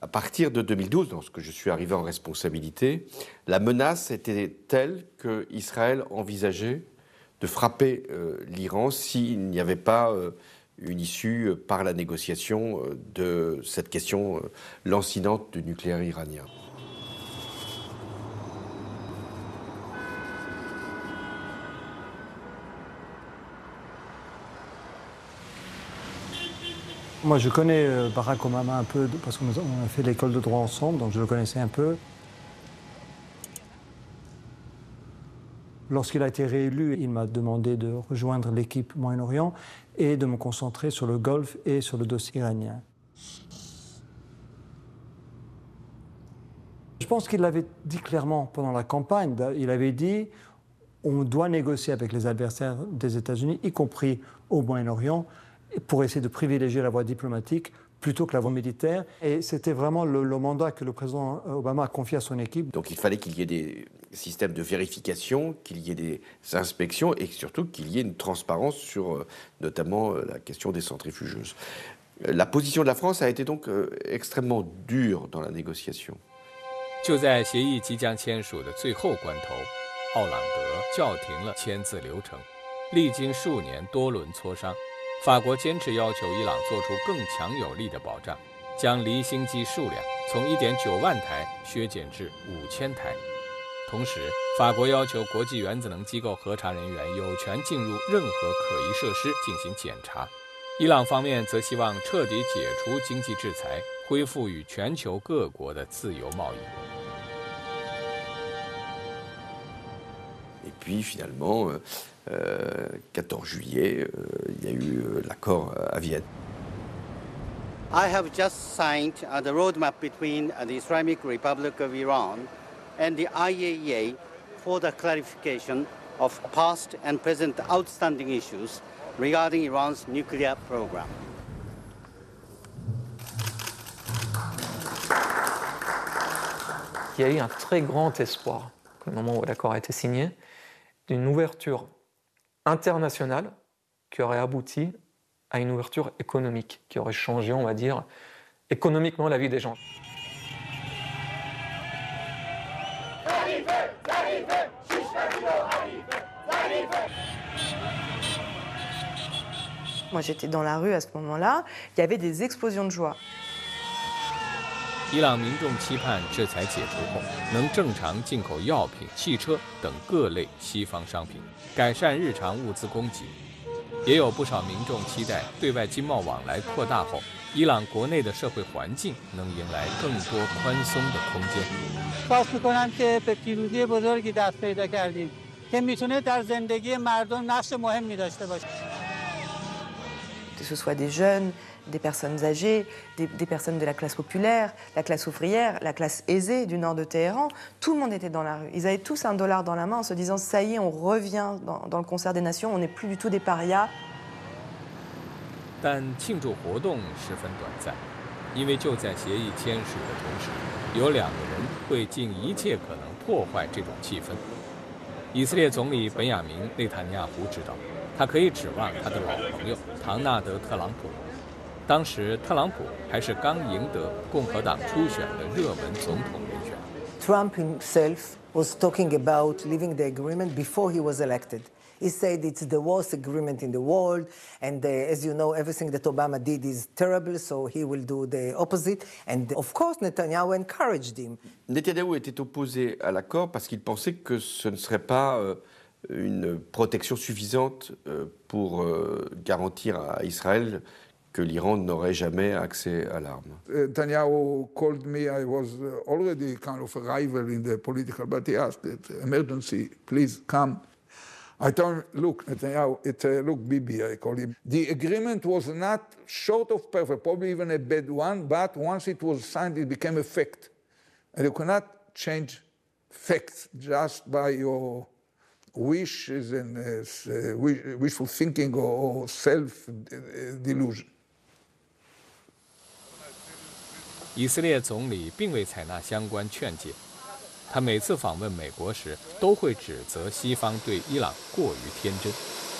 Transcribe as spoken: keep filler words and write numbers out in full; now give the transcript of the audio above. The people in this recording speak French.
partir de deux mille douze, lorsque je suis arrivé en responsabilité, la menace était telle qu'Israël envisageait de frapper euh, l'Iran s'il n'y avait pas euh, une issue par la négociation euh, de cette question euh, lancinante du nucléaire iranien. Moi, je connais Barack Obama un peu parce qu'on a fait l'école de droit ensemble, donc je le connaissais un peu. Lorsqu'il a été réélu, il m'a demandé de rejoindre l'équipe Moyen-Orient et de me concentrer sur le Golfe et sur le dossier iranien. Je pense qu'il l'avait dit clairement pendant la campagne. Il avait dit on doit négocier avec les adversaires des États-Unis, y compris au Moyen-Orient, pour essayer de privilégier la voie diplomatique plutôt que la voie militaire. Et c'était vraiment le, le mandat que le président Obama a confié à son équipe. Donc il fallait qu'il y ait des systèmes de vérification, qu'il y ait des inspections et surtout qu'il y ait une transparence sur euh, notamment euh, la question des centrifugeuses. Euh, la position de la France a été donc euh, extrêmement dure dans la négociation. 就在协议即将签署的最后关头，奥朗德叫停了签字流程，历经数年多轮磋商。 法国坚持要求伊朗做出更强有力的保障，将离心机数量从 一点九万台削减至五千台。同时，法国要求国际原子能机构核查人员有权进入任何可疑设施进行检查。伊朗方面则希望彻底解除经济制裁，恢复与全球各国的自由贸易。 Et puis finalement, euh, quatorze juillet, euh, il y a eu euh, l'accord à Vienne. I have just signed uh, the roadmap between uh, the Islamic Republic of Iran and the I A E A for the clarification of past and present outstanding issues regarding Iran's nuclear program. Il y a eu un très grand espoir, au moment où l'accord a été signé, d'une ouverture internationale qui aurait abouti à une ouverture économique, qui aurait changé, on va dire, économiquement la vie des gens. Moi, j'étais dans la rue à ce moment-là, il y avait des explosions de joie. 伊朗民众期盼制裁解除后，能正常进口药品、汽车等各类西方商品，改善日常物资供给。也有不少民众期待对外经贸往来扩大后，伊朗国内的社会环境能迎来更多宽松的空间。 خواهش می‌کنم که به پیروزی بزرگی دست پیدا کردیم که میتونه در زندگی مردم نقش مهمی داشته باشه. Que ce soit des jeunes, des personnes âgées, des, des personnes de la classe populaire, la classe ouvrière, la classe aisée du nord de Téhéran, tout le monde était dans la rue. Ils avaient tous un dollar dans la main en se disant ça y est, on revient dans, dans le concert des nations, on n'est plus du tout des parias. 但庆祝活动十分短暂，因为就在协议签署的同时，有两个人会尽一切可能破坏这种气氛。以色列总理本雅明内塔尼亚胡知道，他可以指望他的老朋友唐纳德·特朗普。当时特朗普还是刚赢得共和党初选的热门总统人选。 Trump himself was talking about leaving the agreement before he was elected. He said it's the worst agreement in the world, and uh, as you know, everything that Obama did is terrible, so he will do the opposite. And of course, Netanyahu encouraged him. Netanyahu était opposé à l'accord parce qu'il pensait que ce ne serait pas euh, une protection suffisante euh, pour euh, garantir à Israël que l'Iran n'aurait jamais accès à l'arme. Netanyahu called me. I was already kind of a rival in the political, but he asked that emergency, please come. I told him, look, Netanyahu, it's uh, look, Bibi, I call him. The agreement was not short of perfect, probably even a bad one, but once it was signed, it became a fact. And you cannot change facts just by your wishes and uh, wishful thinking or self-delusion. 以色列总理并未采纳相关劝诫。他每次访问美国时，都会指责西方对伊朗过于天真。